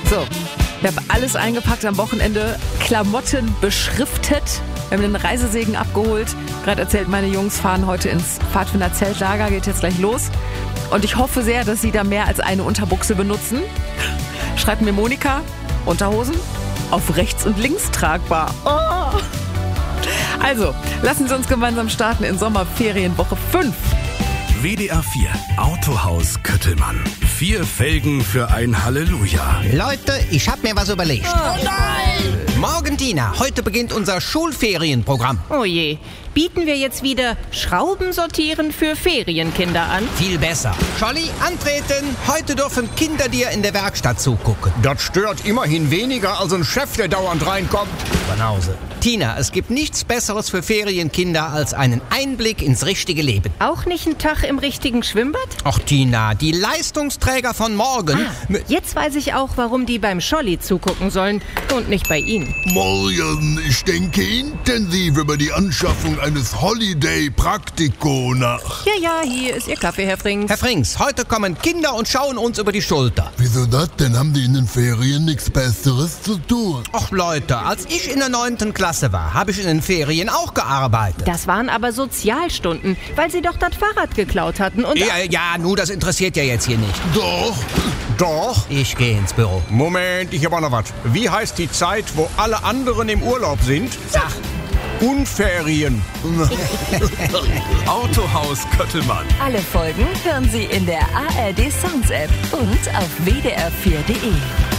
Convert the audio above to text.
So, ich habe alles eingepackt am Wochenende, Klamotten beschriftet. Wir haben den Reisesegen abgeholt. Gerade erzählt, meine Jungs fahren heute ins Pfadfinder-Zeltlager, geht jetzt gleich los. Und ich hoffe sehr, dass sie da mehr als eine Unterbuchse benutzen. Schreibt mir Monika, Unterhosen auf rechts und links tragbar. Oh. Also, lassen Sie uns gemeinsam starten in Sommerferienwoche 5. WDR 4 Autohaus Köttelmann. 4 Felgen für ein Halleluja. Leute, ich hab mir was überlegt. Oh nein! Morgen, Tina, heute beginnt unser Schulferienprogramm. Oh je. Bieten wir jetzt wieder Schrauben sortieren für Ferienkinder an? Viel besser. Scholli, antreten. Heute dürfen Kinder dir in der Werkstatt zugucken. Das stört immerhin weniger als ein Chef, der dauernd reinkommt. Banause. Tina, es gibt nichts Besseres für Ferienkinder als einen Einblick ins richtige Leben. Auch nicht einen Tag im richtigen Schwimmbad? Ach, Tina, die Leistungsträger von morgen... Jetzt weiß ich auch, warum die beim Scholli zugucken sollen und nicht bei Ihnen. Morgen, ich denke intensiv über die Anschaffung eines Holiday-Praktikos nach. Ja, hier ist Ihr Kaffee, Herr Frings. Herr Frings, heute kommen Kinder und schauen uns über die Schulter. Wieso das denn? Haben die in den Ferien nichts Besseres zu tun? Ach Leute, als ich in der 9. Klasse war, habe ich in den Ferien auch gearbeitet. Das waren aber Sozialstunden, weil Sie doch das Fahrrad geklaut hatten und... Ja, das interessiert ja jetzt hier nicht. Doch. Ich gehe ins Büro. Moment, ich habe auch noch was. Wie heißt die Zeit, wo alle anderen im Urlaub sind? Sag. Unferien. Autohaus Köttelmann. Alle Folgen hören Sie in der ARD Sounds App und auf wdr4.de.